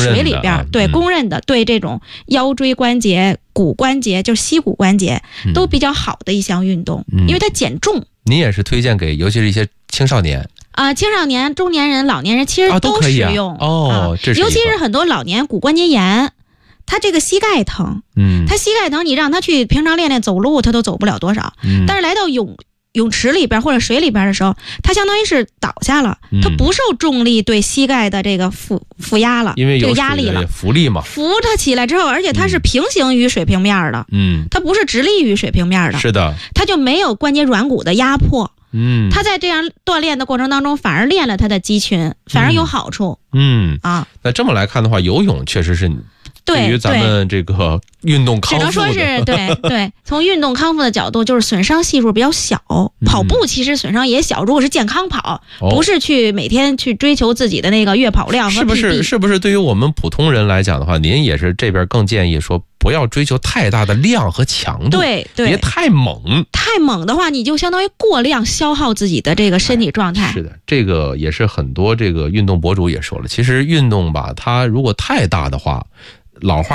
水里边，对，公认的，对这种腰椎关节、骨关节，就是膝骨关节都比较好的一项运动，因为它减重。 你也是推荐给，尤其是一些青少年青少年、中年人、老年人其实都适用这是尤其是很多老年骨关节炎。他这个膝盖疼，他膝盖疼，你让他去平常练练走路，他都走不了多少。但是来到泳池里边或者水里边的时候，他相当于是倒下了，他不受重力对膝盖的这个负压了， 因为有这个压力了， 浮力嘛， 扶他起来之后，而且他是平行于水平面的，他不是直立于水平面的， 是的， 他就没有关节软骨的压迫。他在这样锻炼的过程当中，反而练了他的肌群，反而有好处。 那这么来看的话，游泳确实是对于咱们这个运动康复的， 只能说是对，从运动康复的角度，就是损伤系数比较小。跑步其实损伤也小，如果是健康跑，不是去每天去追求自己的那个月跑量和 PB。 是不是对于我们普通人来讲的话，您也是这边更建议说不要追求太大的量和强度， 对， 别太猛。 太猛的话，你就相当于过量消耗自己的这个身体状态。 是的，这个也是很多这个运动博主也说了，其实运动吧，它如果太大的话，老话